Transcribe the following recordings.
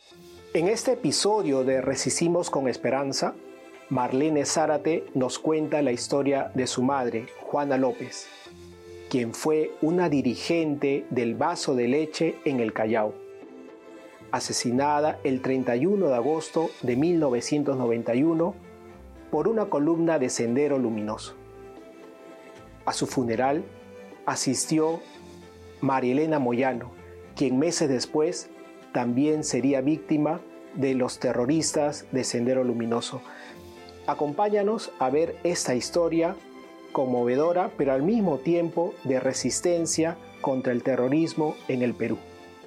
En este episodio de Resistimos con Esperanza, Marlene Zárate nos cuenta la historia de su madre, Juana López, quien fue una dirigente del Vaso de Leche en el Callao, asesinada el 31 de agosto de 1991 por una columna de Sendero Luminoso. A su funeral asistió María Elena Moyano, quien meses después también sería víctima de los terroristas de Sendero Luminoso. Acompáñanos a ver esta historia conmovedora, pero al mismo tiempo de resistencia contra el terrorismo en el Perú.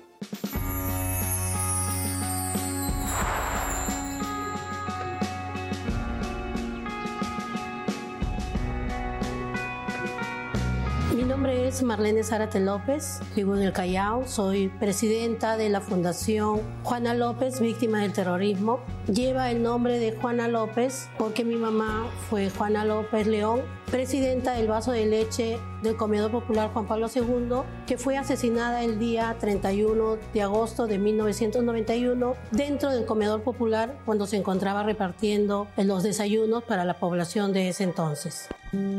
Mi nombre es Marlene Zárate López, vivo en el Callao, soy presidenta de la Fundación Juana López, Víctima del Terrorismo. Lleva el nombre de Juana López porque mi mamá fue Juana López León, presidenta del Vaso de Leche del Comedor Popular Juan Pablo II, que fue asesinada el día 31 de agosto de 1991 dentro del Comedor Popular cuando se encontraba repartiendo los desayunos para la población de ese entonces.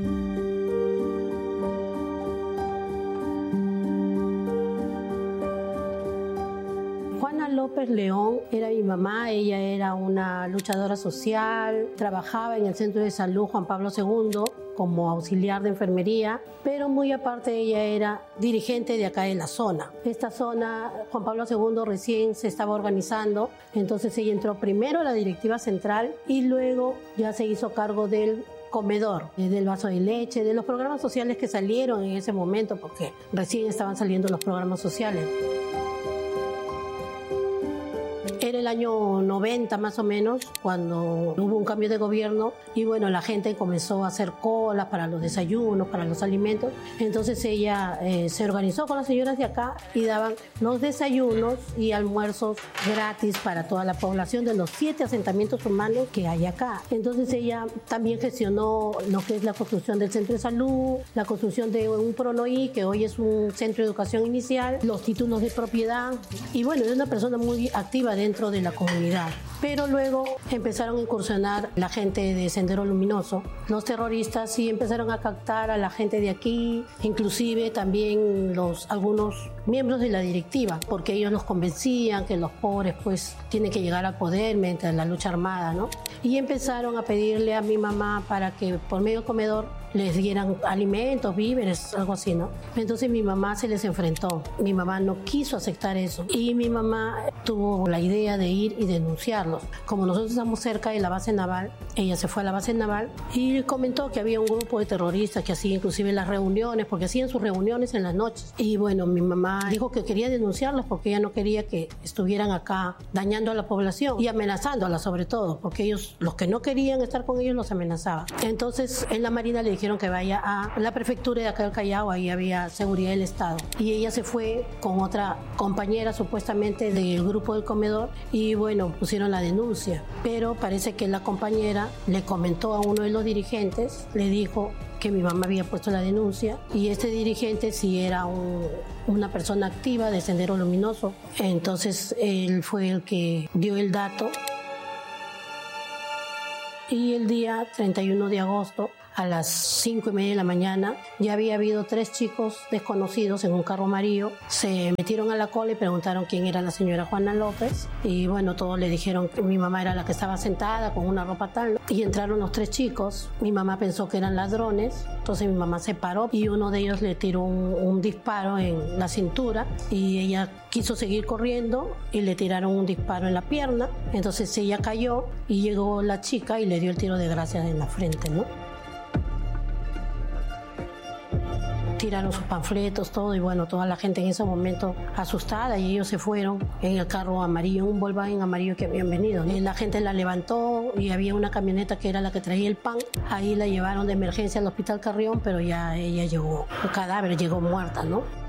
López León era mi mamá, ella era una luchadora social, trabajaba en el Centro de Salud Juan Pablo II como auxiliar de enfermería, pero muy aparte ella era dirigente de acá de la zona. Esta zona, Juan Pablo II recién se estaba organizando, entonces ella entró primero a la directiva central y luego ya se hizo cargo del comedor, del Vaso de Leche, de los programas sociales que salieron en ese momento, porque recién estaban saliendo los programas sociales. Era el año 90 más o menos cuando hubo un cambio de gobierno y bueno, la gente comenzó a hacer colas para los desayunos, para los alimentos. Entonces ella se organizó con las señoras de acá y daban los desayunos y almuerzos gratis para toda la población de los 7 asentamientos humanos que hay acá. Entonces ella también gestionó lo que es la construcción del centro de salud, la construcción de un PRONOI, que hoy es un centro de educación inicial, los títulos de propiedad y bueno, es una persona muy activa dentro de la comunidad. Pero luego empezaron a incursionar la gente de Sendero Luminoso, los terroristas, y empezaron a captar a la gente de aquí, inclusive también algunos miembros de la directiva, porque ellos los convencían que los pobres pues tienen que llegar al poder mediante la lucha armada, ¿no? Y empezaron a pedirle a mi mamá para que por medio del comedor les dieran alimentos, víveres, algo así, ¿no? Entonces mi mamá se les enfrentó. Mi mamá no quiso aceptar eso y mi mamá tuvo la idea de ir y denunciarlos. Como nosotros estamos cerca de la base naval, ella se fue a la base naval y comentó que había un grupo de terroristas que hacía inclusive las reuniones, porque hacían sus reuniones en las noches. Y bueno, mi mamá dijo que quería denunciarlos porque ella no quería que estuvieran acá dañando a la población y amenazándola sobre todo, porque ellos, los que no querían estar con ellos, los amenazaban. Entonces en la Marina le dijeron que vaya a la prefectura de acá del Callao, ahí había seguridad del Estado. Y ella se fue con otra compañera supuestamente del grupo del comedor y bueno, pusieron la denuncia. Pero parece que la compañera le comentó a uno de los dirigentes, le dijo que mi mamá había puesto la denuncia y este dirigente sí era una persona activa de Sendero Luminoso. Entonces él fue el que dio el dato y el día 31 de agosto a las 5:30 de la mañana ya había habido 3 chicos desconocidos en un carro amarillo. Se metieron a la cola y preguntaron quién era la señora Juana López y bueno, todos le dijeron que mi mamá era la que estaba sentada con una ropa tal, ¿no? Y entraron los 3 chicos. Mi mamá pensó que eran ladrones, entonces mi mamá se paró y uno de ellos le tiró un disparo en la cintura y ella quiso seguir corriendo y le tiraron un disparo en la pierna. Entonces ella cayó y llegó la chica y le dio el tiro de gracia en la frente, ¿no? Tiraron sus panfletos, todo, y bueno, toda la gente en ese momento asustada y ellos se fueron en el carro amarillo, un Volkswagen amarillo que habían venido, ¿no? Y la gente la levantó y había una camioneta que era la que traía el pan, ahí la llevaron de emergencia al Hospital Carrión, pero ya ella llegó, el cadáver llegó muerta, ¿no?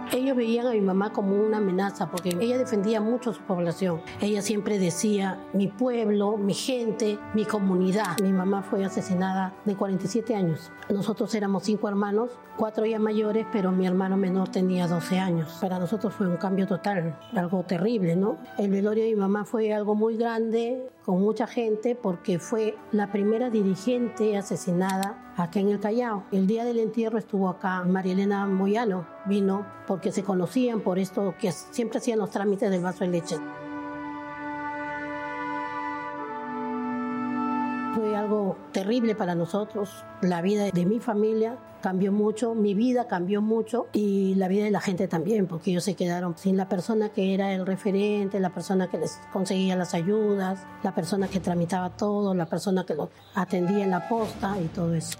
Ellos veían a mi mamá como una amenaza porque ella defendía mucho a su población. Ella siempre decía, mi pueblo, mi gente, mi comunidad. Mi mamá fue asesinada de 47 años. Nosotros éramos 5 hermanos, 4 ya mayores, pero mi hermano menor tenía 12 años. Para nosotros fue un cambio total, algo terrible, ¿no? El velorio de mi mamá fue algo muy grande, con mucha gente, porque fue la primera dirigente asesinada acá en el Callao. El día del entierro estuvo acá María Elena Moyano, vino porque se conocían por esto, que siempre hacían los trámites del vaso de leche. Fue algo terrible para nosotros. La vida de mi familia cambió mucho, mi vida cambió mucho y la vida de la gente también, porque ellos se quedaron sin la persona que era el referente, la persona que les conseguía las ayudas, la persona que tramitaba todo, la persona que los atendía en la posta y todo eso.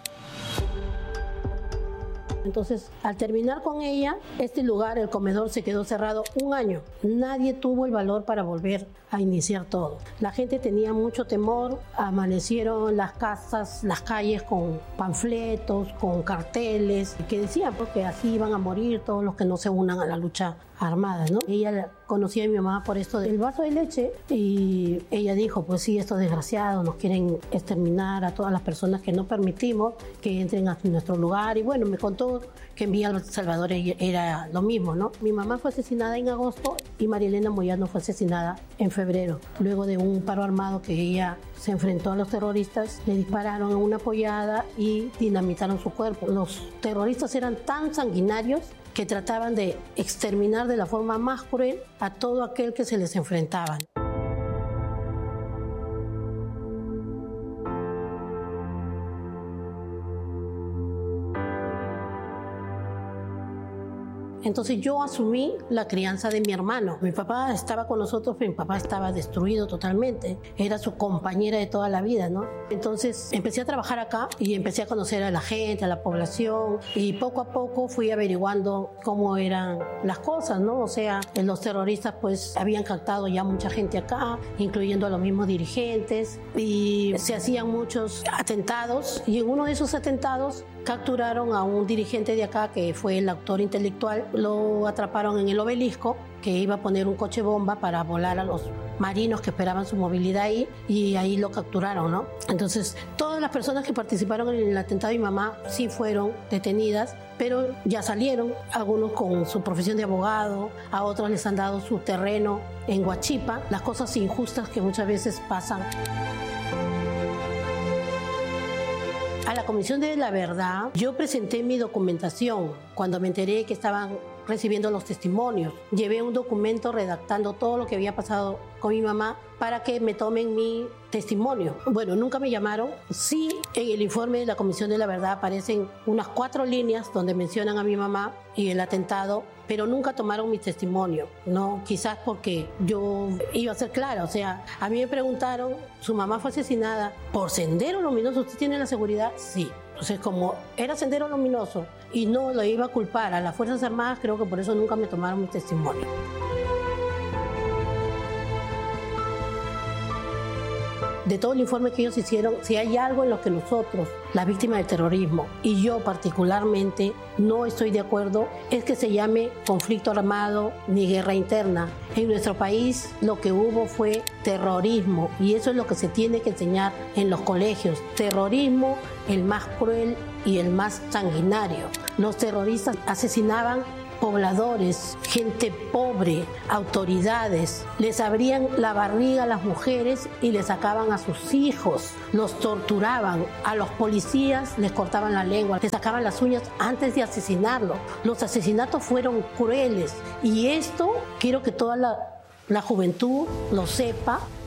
Entonces, al terminar con ella, este lugar, el comedor, se quedó cerrado 1 año. Nadie tuvo el valor para volver a iniciar todo. La gente tenía mucho temor, amanecieron las casas, las calles con panfletos, con carteles, que decían que así iban a morir todos los que no se unan a la lucha armada, ¿no? Ella conocía a mi mamá por esto del vaso de leche y ella dijo, pues sí, estos desgraciados nos quieren exterminar a todas las personas que no permitimos que entren a nuestro lugar. Y bueno, me contó que en Villa El Salvador era lo mismo, ¿no? Mi mamá fue asesinada en agosto y María Elena Moyano fue asesinada en febrero. Luego de un paro armado que ella se enfrentó a los terroristas, le dispararon en una pollada y dinamitaron su cuerpo. Los terroristas eran tan sanguinarios que trataban de exterminar de la forma más cruel a todo aquel que se les enfrentaban. Entonces yo asumí la crianza de mi hermano. Mi papá estaba con nosotros, pero mi papá estaba destruido totalmente. Era su compañera de toda la vida, ¿no? Entonces empecé a trabajar acá y empecé a conocer a la gente, a la población, y poco a poco fui averiguando cómo eran las cosas, ¿no? O sea, los terroristas pues habían captado ya mucha gente acá, incluyendo a los mismos dirigentes, y se hacían muchos atentados, y en uno de esos atentados capturaron a un dirigente de acá que fue el autor intelectual. Lo atraparon en el Obelisco, que iba a poner un coche bomba para volar a los marinos que esperaban su movilidad ahí, y ahí lo capturaron, ¿no? Entonces, todas las personas que participaron en el atentado de mi mamá sí fueron detenidas, pero ya salieron, algunos con su profesión de abogado, a otros les han dado su terreno en Huachipa, las cosas injustas que muchas veces pasan. A la Comisión de la Verdad, yo presenté mi documentación cuando me enteré que estaban recibiendo los testimonios. Llevé un documento redactando todo lo que había pasado con mi mamá para que me tomen mi testimonio. Bueno, nunca me llamaron. Sí, en el informe de la Comisión de la Verdad aparecen unas 4 líneas donde mencionan a mi mamá y el atentado, pero nunca tomaron mi testimonio, ¿no? Quizás porque yo iba a ser clara. O sea, a mí me preguntaron, ¿su mamá fue asesinada por Sendero Luminoso? ¿Usted tiene la seguridad? Sí. Entonces, como era Sendero Luminoso y no lo iba a culpar a las Fuerzas Armadas, creo que por eso nunca me tomaron mi testimonio. De todo el informe que ellos hicieron, si hay algo en lo que nosotros, las víctimas del terrorismo, y yo particularmente no estoy de acuerdo, es que se llame conflicto armado ni guerra interna. En nuestro país lo que hubo fue terrorismo, y eso es lo que se tiene que enseñar en los colegios. Terrorismo, el más cruel y el más sanguinario. Los terroristas asesinaban pobladores, gente pobre, autoridades, les abrían la barriga a las mujeres y les sacaban a sus hijos, los torturaban, a los policías les cortaban la lengua, les sacaban las uñas antes de asesinarlos. Los asesinatos fueron crueles y esto quiero que toda la juventud lo sepa